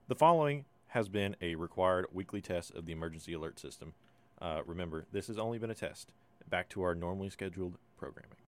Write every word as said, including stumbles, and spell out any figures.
The following has been a required weekly test of the emergency alert system. Uh, remember, this has only been a test. Back to our normally scheduled programming.